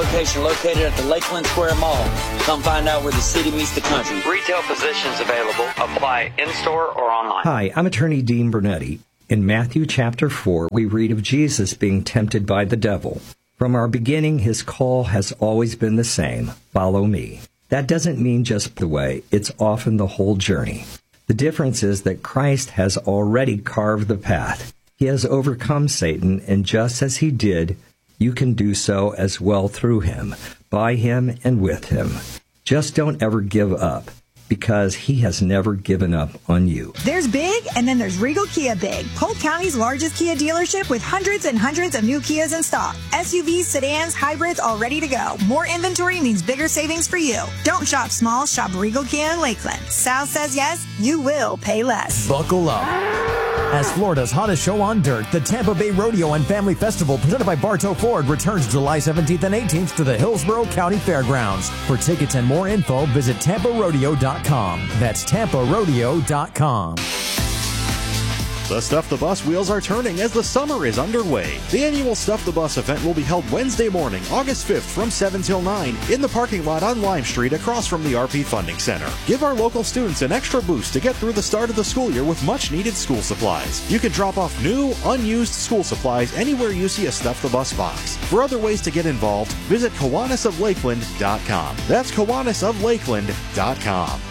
location located at the Lakeland Square Mall. Come find out where the city meets the country. Retail positions available. Apply in-store or online. Hi, I'm attorney Dean Bernetti. In Matthew chapter 4, we read of Jesus being tempted by the devil. From our beginning, his call has always been the same: follow me. That doesn't mean just the way, it's often the whole journey. The difference is that Christ has already carved the path. He has overcome Satan, and just as he did, you can do so as well through him, by him, and with him. Just don't ever give up, because he has never given up on you. There's big, and then there's Regal Kia Big, Polk County's largest Kia dealership with hundreds and hundreds of new Kias in stock. SUVs, sedans, hybrids, all ready to go. More inventory means bigger savings for you. Don't shop small, shop Regal Kia in Lakeland. Sal says yes, you will pay less. Buckle up. As Florida's hottest show on dirt, the Tampa Bay Rodeo and Family Festival presented by Bartow Ford returns July 17th and 18th to the Hillsborough County Fairgrounds. For tickets and more info, visit TampaRodeo.com. That's TampaRodeo.com. The Stuff the Bus wheels are turning as the summer is underway. The annual Stuff the Bus event will be held Wednesday morning, August 5th from 7 till 9 in the parking lot on Lime Street across from the RP Funding Center. Give our local students an extra boost to get through the start of the school year with much-needed school supplies. You can drop off new, unused school supplies anywhere you see a Stuff the Bus box. For other ways to get involved, visit KiwanisofLakeland.com. That's KiwanisofLakeland.com.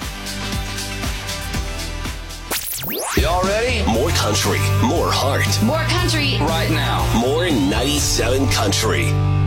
Y'all ready? More country, more heart. More country. Right now. More 97 country.